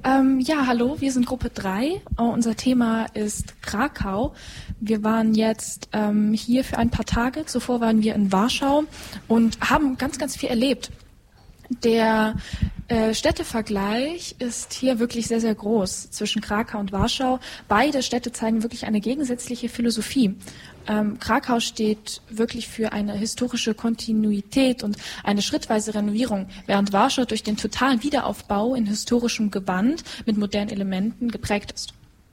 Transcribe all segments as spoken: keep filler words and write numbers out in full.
Ähm, ja, hallo, wir sind Gruppe drei. Uh, unser Thema ist Krakau. Wir waren jetzt ähm, hier für ein paar Tage. Zuvor waren wir in Warschau und haben ganz, ganz viel erlebt. Der äh, Städtevergleich ist hier wirklich sehr, sehr groß zwischen Krakau und Warschau. Beide Städte zeigen wirklich eine gegensätzliche Philosophie. Ähm, Krakau steht wirklich für eine historische Kontinuität und eine schrittweise Renovierung, während Warschau durch den totalen Wiederaufbau in historischem Gewand mit modernen Elementen geprägt ist.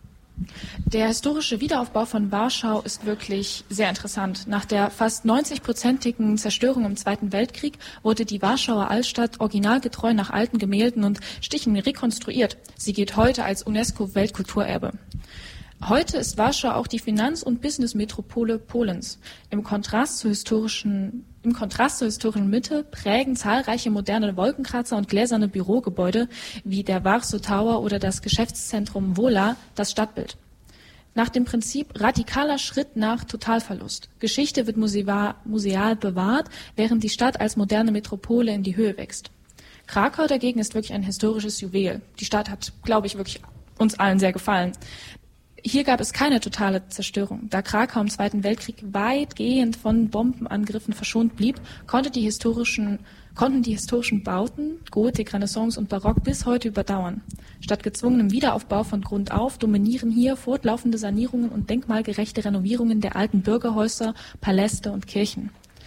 Der historische Wiederaufbau von Warschau ist wirklich sehr interessant. Nach der fast neunzig-prozentigen Zerstörung im Zweiten Weltkrieg wurde die Warschauer Altstadt originalgetreu nach alten Gemälden und Stichen rekonstruiert. Sie gilt heute als UNESCO-Weltkulturerbe. Heute ist Warschau auch die Finanz- und Business-Metropole Polens. Im Kontrast zur historischen, im Kontrast zur historischen Mitte prägen zahlreiche moderne Wolkenkratzer und gläserne Bürogebäude wie der Warsaw Tower oder das Geschäftszentrum Wola das Stadtbild. Nach dem Prinzip radikaler Schritt nach Totalverlust. Geschichte wird museal, museal bewahrt, während die Stadt als moderne Metropole in die Höhe wächst. Krakau dagegen ist wirklich ein historisches Juwel. Die Stadt hat, glaube ich, wirklich uns allen sehr gefallen. Hier gab es keine totale Zerstörung. Da Krakau im Zweiten Weltkrieg weitgehend von Bombenangriffen verschont blieb, konnte die historischen, konnten die historischen Bauten, Gotik, Renaissance und Barock bis heute überdauern. Statt gezwungenem Wiederaufbau von Grund auf dominieren hier fortlaufende Sanierungen und denkmalgerechte Renovierungen der alten Bürgerhäuser, Paläste und Kirchen.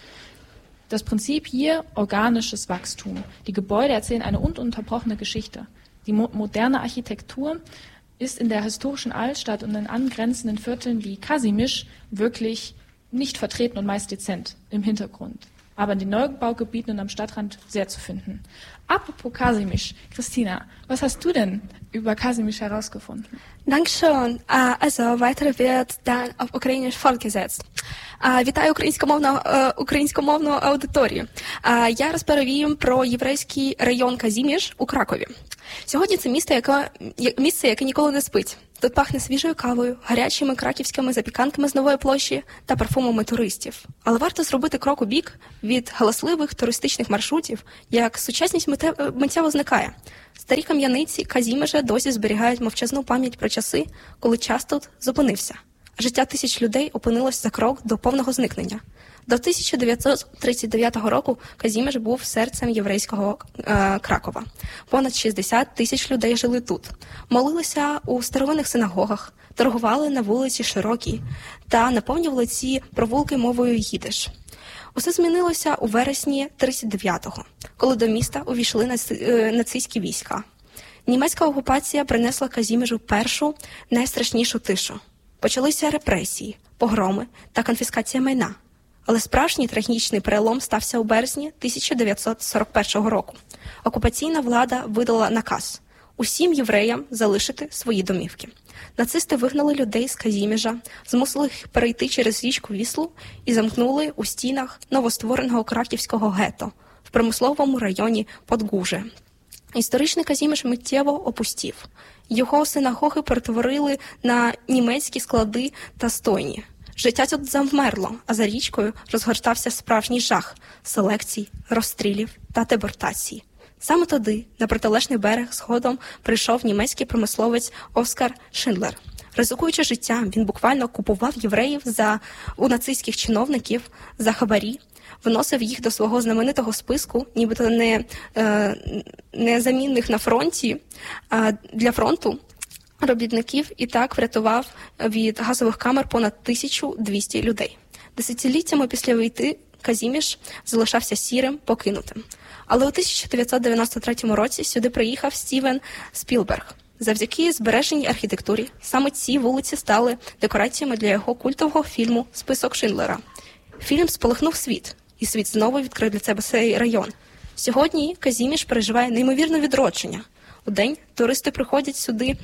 Das Prinzip hier, organisches Wachstum. Die Gebäude erzählen eine ununterbrochene Geschichte. Die mo- moderne Architektur ist in der historischen Altstadt und in angrenzenden Vierteln wie Kazimierz wirklich nicht vertreten und meist dezent im Hintergrund, aber in den Neubaugebieten und am Stadtrand sehr zu finden. Apropos Kazimierz, Christina, was hast du denn über Kazimierz herausgefunden? Dankeschön. Also, weiter wird dann auf Ukrainisch fortgesetzt. Вітаю українськомовну, українськомовну аудиторію. Я розповім про єврейський район Казіміж у Кракові. Сьогодні це місто, яке, місце, яке ніколи не спить. Тут пахне свіжою кавою, гарячими краківськими запіканками з Нової площі та парфумами туристів. Але варто зробити крок у бік від галасливих туристичних маршрутів, як сучасність миттєво зникає. Старі кам'яниці Казіміжа досі зберігають мовчазну пам'ять про часи, коли час тут зупинився. Життя тисяч людей опинилось за крок до повного зникнення. До тисяча дев'ятсот тридцять дев'ятого року Казіміж був серцем єврейського е, Кракова. Понад шістдесят тисяч людей жили тут. Молилися у старовинних синагогах, торгували на вулиці Широкій та наповнювали ці провулки мовою їдиш. Усе змінилося у вересні тридцять дев'ятого, коли до міста увійшли наци, е, нацистські війська. Німецька окупація принесла Казіміжу першу, найстрашнішу тишу. Почалися репресії, погроми та конфіскація майна. Але справжній трагічний перелом стався у березні тисяча дев'ятсот сорок першого року. Окупаційна влада видала наказ усім євреям залишити свої домівки. Нацисти вигнали людей з Казіміжа, змусили їх перейти через річку Віслу і замкнули у стінах новоствореного краківського гетто в промисловому районі Подгуже. Історичний Казіміж миттєво опустів. Його синагоги перетворили на німецькі склади та стойні. Життя тут завмерло, а за річкою розгортався справжній жах селекцій, розстрілів та депортацій. Саме туди, на протилежний берег, згодом прийшов німецький промисловець Оскар Шиндлер. Ризикуючи життям, він буквально купував євреїв за, у нацистських чиновників за хабарі, виносив їх до свого знаменитого списку, нібито не, е, незамінних на фронті, а для фронту робітників, і так врятував від газових камер понад тисячу двісті людей. Десятиліттями після війни Казіміж залишався сірим, покинутим. Але у тисяча дев'ятсот дев'яносто третьому році сюди приїхав Стівен Спілберг. Завдяки збереженій архітектурі саме ці вулиці стали декораціями для його культового фільму «Список Шиндлера». Фільм сполихнув світ, і світ знову відкрив для себе цей район. Сьогодні Казіміж переживає неймовірне відродження. У день туристи приходять сюди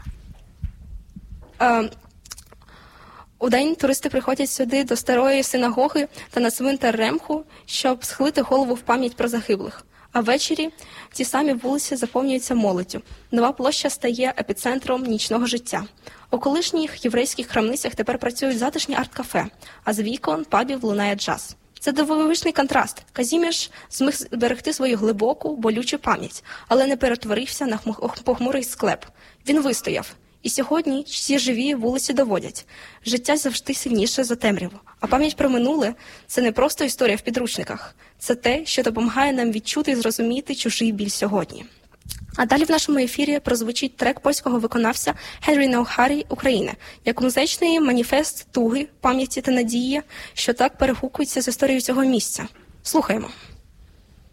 е, У день туристи приходять сюди до старої синагоги та на цвинтар Ремху, щоб схилити голову в пам'ять про загиблих. А ввечері ті самі вулиці заповнюються молоддю. Нова площа стає епіцентром нічного життя. У колишніх єврейських крамницях тепер працюють затишні арт-кафе, а з вікон пабів лунає джаз. Це дивовижний контраст. Казіміш зміг зберегти свою глибоку, болючу пам'ять, але не перетворився на похмурий склеп. Він вистояв. І сьогодні всі живі вулиці доводять. Життя завжди сильніше за темряву. А пам'ять про минуле – це не просто історія в підручниках. Це те, що допомагає нам відчути і зрозуміти чужий біль сьогодні. А далі в нашому ефірі прозвучить трек польського виконавця Генрі Наухарі «Україна», як музичний маніфест туги, пам'яті та надії, що так перегукується з історією цього місця. Слухаємо.